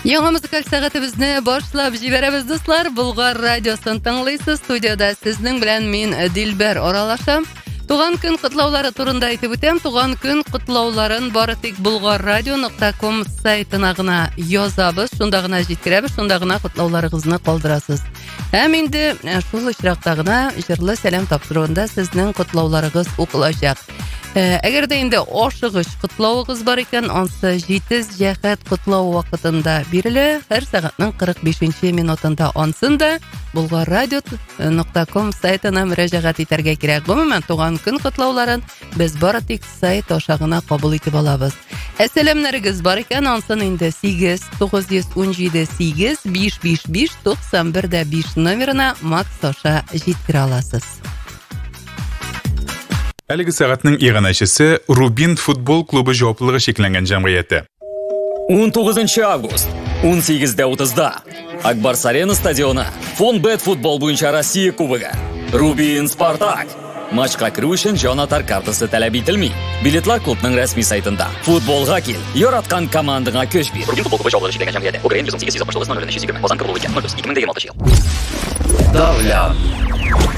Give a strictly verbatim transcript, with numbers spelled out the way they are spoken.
Яңа музыкаль сәгатебезне башлап җибәрәбез, дуслар. Болгар радиосын тыңлыйсыз. Студияда сезнең белән мин Дилбәр аралашам. Туган көн котлаулары турында әйтеп үтәм. Туган көн котлауларын бары тик булгар радио нокта ком сайтына гына язабыз. Шунда гына җиткерәбез, шунда гына котлауларыгызны калдырасыз. Һәм инде шул очракта гына җырлы сәлам тапшыруында сезнең котлауларыгыз укылачак. Әгәр дә инде ашыгыч котлавыгыз бар икән, ансы җитез җәһәт котлау вакытында бирелә. Һәр сәгатьнең кырык бишенче минутында ансын да булгар радио нокта ком сайтына мөрәҗәгать итәргә кирәк. Гомумән, туган көн котлауларын без бары тик сайт аша гына кабул итеп алабыз. Ә сәламнәрегез бар икән, ансын инде сигез тугыз ун җиде сигез биш биш биш туксан бер дә биш номерына Макс аша җиткерә аласыз. Әлеге сәгатьнең иганәчесе Рубин футбол клубы җаваплылыгы шекләнгән җәмгыяте. он тугызынчы август, он сигез дә утызда Акбарс Арена стадионы Фонбет футбол буенча Россия кубогы. Рубин Спартак. Матчка керү өчен җанатар картасы таләп ителми. Билетлар клубның рәсми сайтында. Футболга кил, яраткан командаңа көч бир. Рубин футбол клубы җаваплылыгы шекләнгән җәмгыяте. Украина йөз он сигез йөз алтмыш тугыз ноль ноль ноль җиде. Казан кырылу икән. ноль ике мең егерме алтынчы ел. Давля.